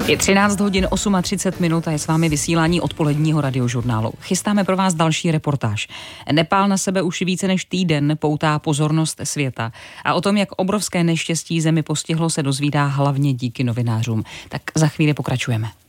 Je 13 hodin 38 minut a je s vámi vysílání odpoledního radiožurnálu. Chystáme pro vás další reportáž. Nepál na sebe už více než týden poutá pozornost světa. A o tom, jak obrovské neštěstí zemi postihlo, se dozvídá hlavně díky novinářům. Tak za chvíli pokračujeme.